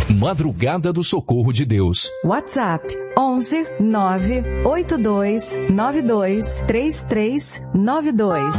Madrugada do Socorro de Deus. WhatsApp 11 982 92 3392.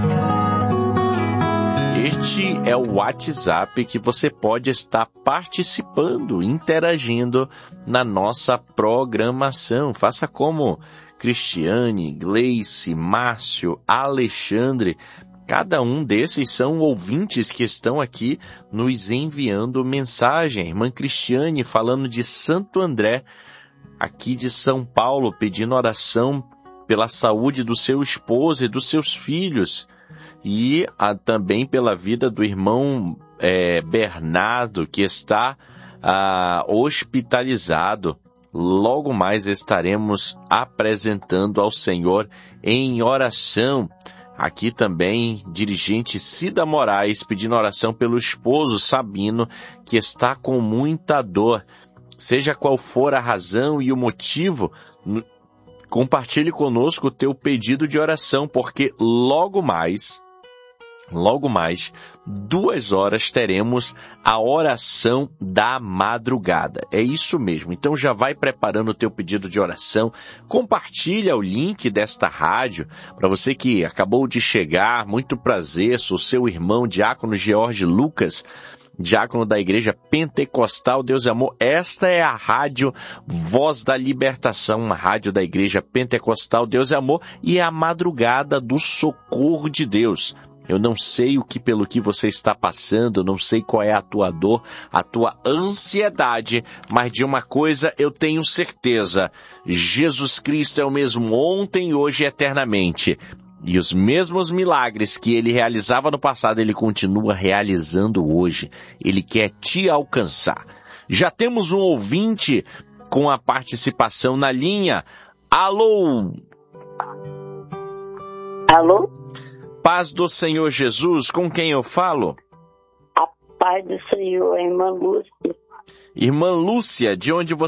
Este é o WhatsApp que você pode estar participando, interagindo na nossa programação. Faça como Cristiane, Gleice, Márcio, Alexandre. Cada um desses são ouvintes que estão aqui nos enviando mensagem. Irmã Cristiane falando de Santo André, aqui de São Paulo, pedindo oração pela saúde do seu esposo e dos seus filhos. E também pela vida do irmão Bernardo, que está hospitalizado. Logo mais estaremos apresentando ao Senhor em oração. Aqui também, dirigente Cida Moraes, pedindo oração pelo esposo Sabino, que está com muita dor. Seja qual for a razão e o motivo, compartilhe conosco o teu pedido de oração, porque logo mais, 2 horas, teremos a oração da madrugada. É isso mesmo. Então já vai preparando o teu pedido de oração. Compartilha o link desta rádio. Para você que acabou de chegar, muito prazer. Sou seu irmão, diácono George Lucas, diácono da Igreja Pentecostal Deus e Amor. Esta é a rádio Voz da Libertação, uma rádio da Igreja Pentecostal Deus e Amor, e é a madrugada do Socorro de Deus. Eu não sei pelo que você está passando, não sei qual é a tua dor, a tua ansiedade, mas de uma coisa eu tenho certeza: Jesus Cristo é o mesmo ontem, hoje e eternamente. E os mesmos milagres que ele realizava no passado, ele continua realizando hoje. Ele quer te alcançar. Já temos um ouvinte com a participação na linha. Alô? Alô? Paz do Senhor Jesus, com quem eu falo? A paz do Senhor, a irmã Lúcia. Irmã Lúcia, de onde você